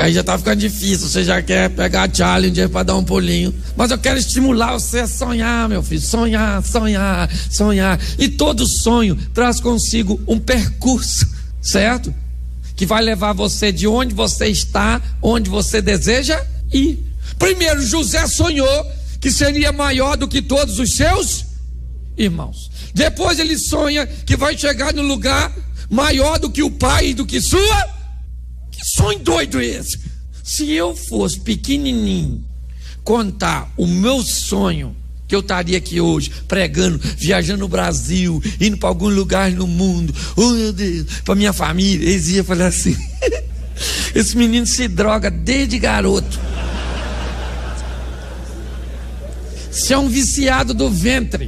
aí já tá ficando difícil, você já quer pegar a challenge para dar um pulinho. Mas eu quero estimular você a sonhar, meu filho, sonhar, sonhar, sonhar. E todo sonho traz consigo um percurso, certo? Que vai levar você de onde você está, onde você deseja ir. Primeiro, José sonhou que seria maior do que todos os seus irmãos. Depois ele sonha que vai chegar no lugar maior do que o pai e do que sua. Que sonho doido é esse? Se eu fosse pequenininho contar o meu sonho, que eu estaria aqui hoje pregando, viajando no Brasil, indo para algum lugar no mundo, oh meu Deus, para minha família, eles iam falar assim: esse menino se droga desde garoto, você é um viciado do ventre,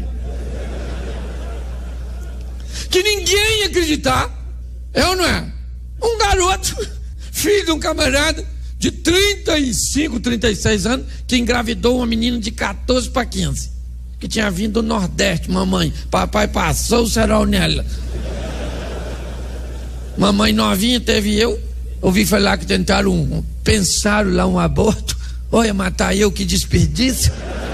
que ninguém ia acreditar. É ou não é? Um garoto, filho de um camarada de 35, 36 anos, que engravidou uma menina de 14 para 15, que tinha vindo do Nordeste. Mamãe, papai passou o cerol nela. Mamãe novinha teve eu. Ouvi falar que tentaram pensaram lá um aborto. Olha, matar eu, que desperdício.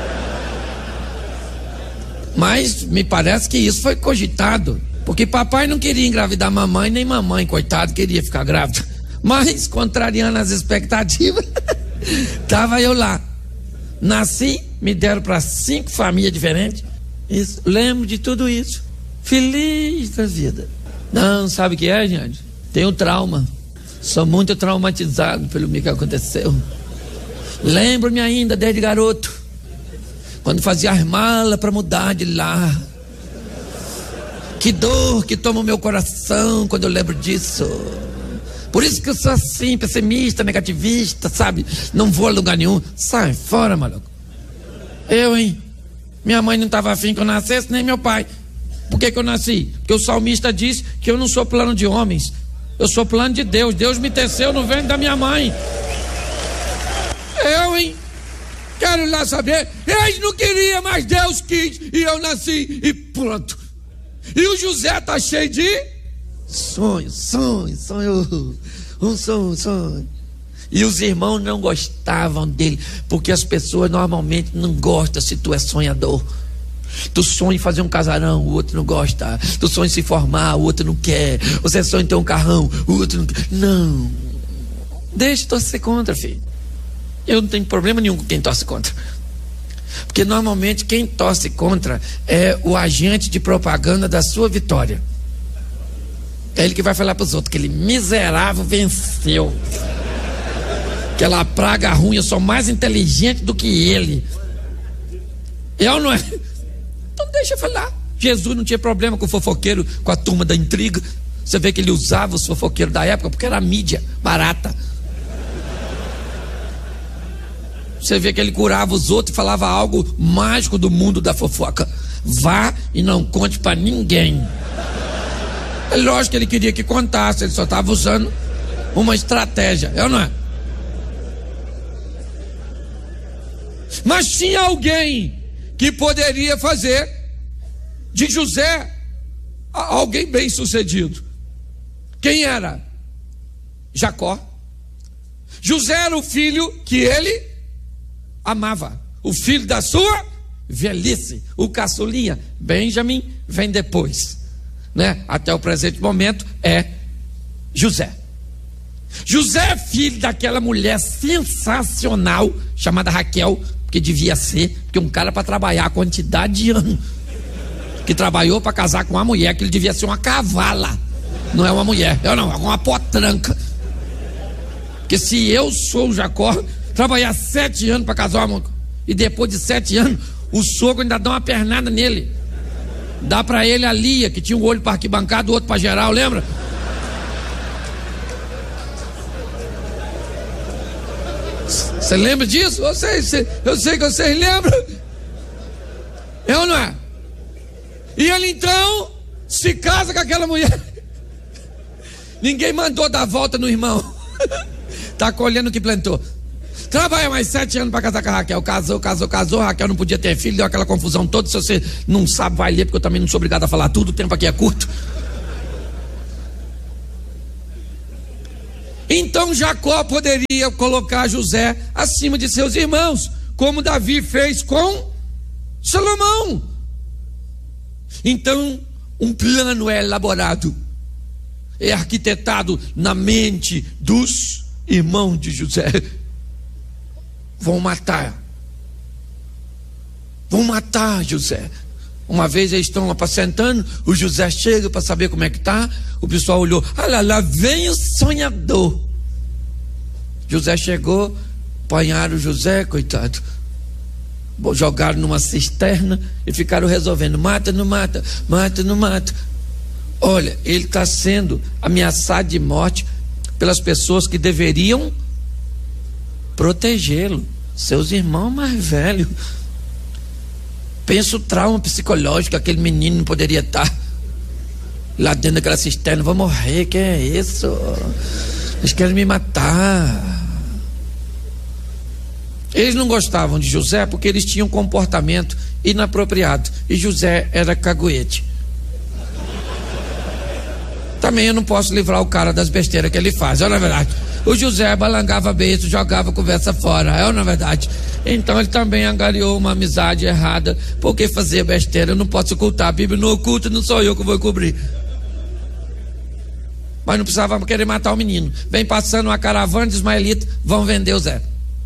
Mas me parece que isso foi cogitado, porque papai não queria engravidar mamãe, nem mamãe, coitado, queria ficar grávida. Mas, contrariando as expectativas, tava eu lá. Nasci, me deram para 5 famílias diferentes. Isso, lembro de tudo isso. Feliz da vida. Não, sabe o que é, gente? Tenho trauma. Sou muito traumatizado pelo que aconteceu. Lembro-me ainda, desde garoto, quando fazia as malas para mudar de lá. Que dor que toma o meu coração quando eu lembro disso. Por isso que eu sou assim, pessimista, negativista, sabe? Não vou a lugar nenhum. Sai fora, maluco. Eu, hein? Minha mãe não estava afim que eu nascesse, nem meu pai. Por que eu nasci? Porque o salmista diz que eu não sou plano de homens, eu sou plano de Deus. Deus me teceu no ventre da minha mãe. Eu, hein? Quero lá saber. Eles não queriam, mas Deus quis, e eu nasci, e pronto. E o José tá cheio de sonho. Um sonho. E os irmãos não gostavam dele, porque as pessoas normalmente não gostam se tu é sonhador. Tu sonha em fazer um casarão, o outro não gosta. Tu sonha em se formar, o outro não quer. Você sonha em ter um carrão, o outro não quer. Não. Deixa torcer contra, filho. Eu não tenho problema nenhum com quem torce contra. Porque normalmente quem torce contra é o agente de propaganda da sua vitória. É ele que vai falar para os outros que ele miserável venceu. Aquela praga ruim, eu sou mais inteligente do que ele. Eu não é? Então deixa eu falar. Jesus não tinha problema com o fofoqueiro, com a turma da intriga. Você vê que ele usava os fofoqueiros da época porque era mídia barata. Você vê que ele curava os outros e falava algo mágico do mundo da fofoca. Vá e não conte para ninguém. É lógico que ele queria que contasse, ele só estava usando uma estratégia, é ou não é? Mas tinha alguém que poderia fazer de José alguém bem sucedido. Quem era? Jacó. José era o filho que ele amava, o filho da sua velhice, o caçulinha. Benjamim vem depois, né? Até o presente momento é José. José, filho daquela mulher sensacional chamada Raquel, que devia ser, porque um cara para trabalhar a quantidade de anos que trabalhou para casar com uma mulher, que ele devia ser uma cavala, não é uma mulher, eu não, é uma potranca. Porque se eu sou o Jacó, trabalhar 7 anos para casar uma, e depois de 7 anos o sogro ainda dá uma pernada nele, dá para ele a Lia, que tinha um olho para arquibancada, o outro para geral, lembra? Você lembra disso? Eu sei que vocês lembram. É ou não é? E ele então se casa com aquela mulher. Ninguém mandou dar volta no irmão. Tá colhendo o que plantou. Trabalha mais 7 anos para casar com a Raquel. Casou. Raquel não podia ter filho, deu aquela confusão toda. Se você não sabe, vai ler, porque eu também não sou obrigado a falar tudo. O tempo aqui é curto. Então Então Jacó poderia colocar José acima de seus irmãos, como Davi fez com Salomão. Então um plano é elaborado, é arquitetado na mente dos irmãos de José. Vão matar José. Uma vez eles estão apacentando, o José chega para saber como é que está. O pessoal olhou, olha lá, vem o sonhador. José chegou, apanharam o José, coitado, jogaram numa cisterna e ficaram resolvendo, mata, não mata, mata, não mata. Olha, ele está sendo ameaçado de morte pelas pessoas que deveriam protegê-lo, seus irmãos mais velhos. Pensa o trauma psicológico, aquele menino não poderia estar lá dentro daquela cisterna. Vou morrer, que é isso? Eles querem me matar. Eles não gostavam de José porque eles tinham um comportamento inapropriado, e José era caguete. Também eu não posso livrar o cara das besteiras que ele faz, é na verdade. O José balangava beijo, jogava conversa fora, é na verdade. Então ele também angariou uma amizade errada, porque fazia besteira. Eu não posso ocultar, a Bíblia não oculta, não sou eu que vou cobrir. Mas não precisava querer matar o menino. Vem passando uma caravana de ismaelitas, vão vender o Zé.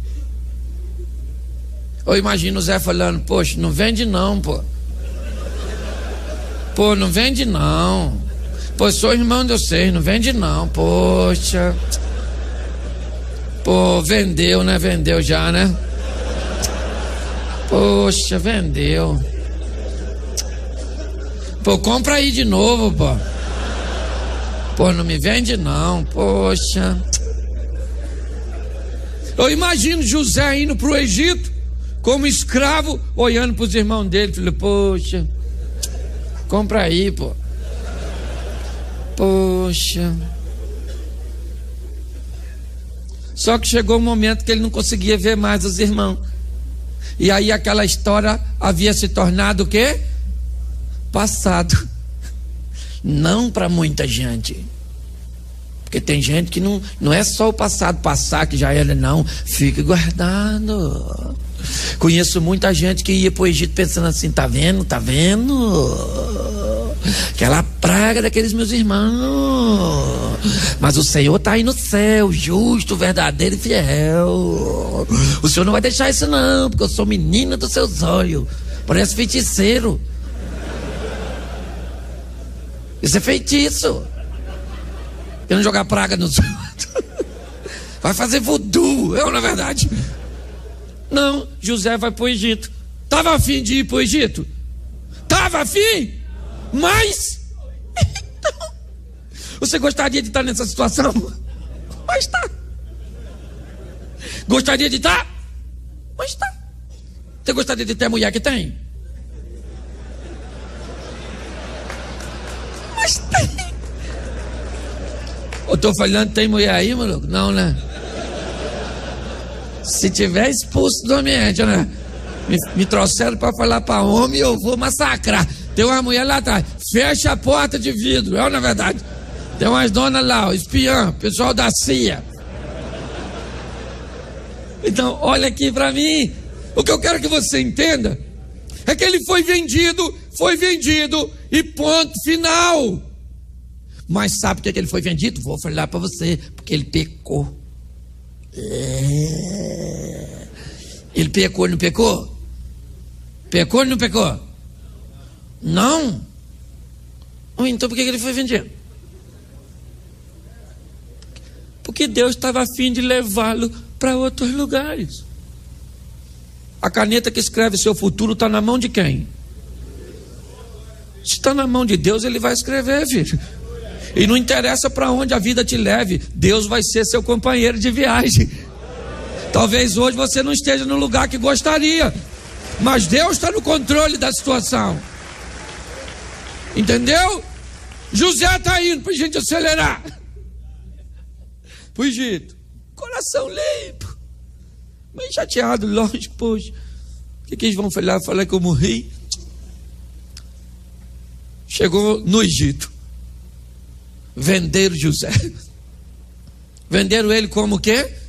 Eu imagino o Zé falando, poxa, não vende não, pô. Pô, não vende não. Pô, sou irmão de vocês, não vende não, poxa. Pô, vendeu, né? Vendeu já, né? Poxa, vendeu. Pô, compra aí de novo, pô. Pô, não me vende não, poxa. Eu imagino José indo para o Egito como escravo, olhando para os irmãos dele, falei, poxa, compra aí, pô. Poxa. Só que chegou um momento que ele não conseguia ver mais os irmãos. E aí aquela história havia se tornado o quê? Passado. Não para muita gente. Porque tem gente que não é só o passado passar que já era, não. Fica guardado. Conheço muita gente que ia para o Egito pensando assim, tá vendo? Tá vendo? Aquela praga daqueles meus irmãos. Mas o Senhor está aí no céu, justo, verdadeiro e fiel. O Senhor não vai deixar isso não, porque eu sou menina dos seus olhos. Parece feiticeiro. Isso é feitiço. Querendo jogar praga nos outros. Vai fazer voodoo, na verdade. Não, José vai para o Egito. Estava afim de ir para o Egito? Estava afim? Mas então, você gostaria de estar nessa situação? Mas está. Gostaria de estar? Mas está. Você gostaria de ter a mulher que tem? Mas tem. Eu estou falando, tem mulher aí, maluco? Não, né? Se tiver, expulso do ambiente, né? Me trouxeram para falar para homem, eu vou massacrar. Tem uma mulher lá atrás, fecha a porta de vidro, na verdade. Tem umas donas lá, o espião, pessoal da CIA. Então, olha aqui para mim. O que eu quero que você entenda é que ele foi vendido e ponto final. Mas sabe por que ele foi vendido? Vou falar para você, porque ele pecou. Ele pecou, não pecou? Pecou ou não pecou? Não. Então por que ele foi vendido? Porque Deus estava a fim de levá-lo para outros lugares. A caneta que escreve seu futuro está na mão de quem? Se está na mão de Deus, ele vai escrever, filho. E não interessa para onde a vida te leve, Deus vai ser seu companheiro de viagem. Talvez hoje você não esteja no lugar que gostaria, mas Deus está no controle da situação. Entendeu? José está indo para a gente acelerar. Pro Egito. Coração limpo. Meio chateado, lógico, poxa. O que eles vão falar? Falar que eu morri? Chegou no Egito. Venderam José. Venderam ele como o quê?